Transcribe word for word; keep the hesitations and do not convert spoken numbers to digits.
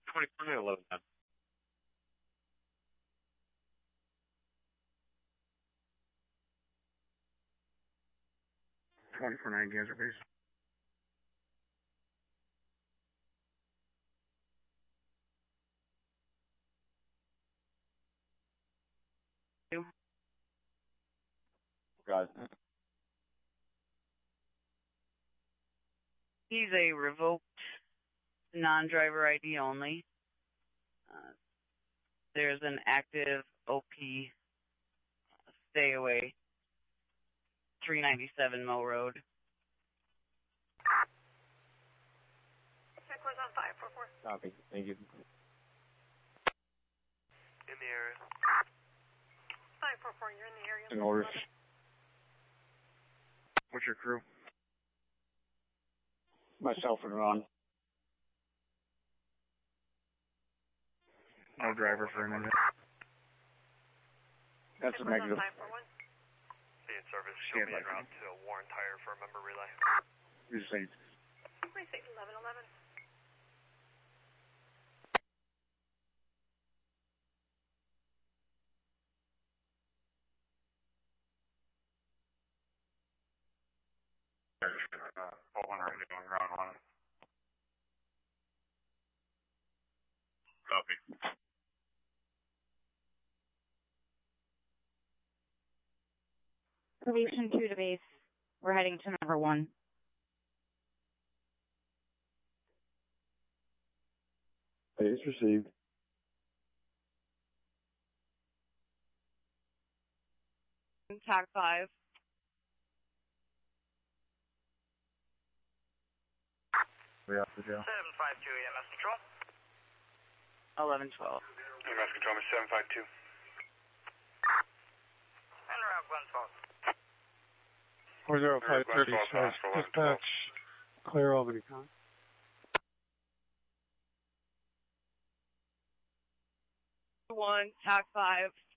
twenty-four minute eleven ten. twenty-four nine Gansler base. Got it. He's a revoked non-driver I D only. Uh, there's an active O P, uh, stay away, three ninety-seven Mill Road. Check was on five four four. Copy. Thank you. In the area. five four four, you're in the area. In order. What's your crew? Myself and Ron. No driver for a minute. That's a negative. Stay in service. Show me en route to Warren Tire for a member relay. You say Please say eleven eleven. uh, Poland already doing round one. Copy. Aviation two to base. We're heading to number one. Base received. Tag five. We off the jail. seven five two E M S control. eleven twelve. E M S control, seven five two. En route one twelve. four zero five thirty, dispatch, clear Albany Con. One, tag five.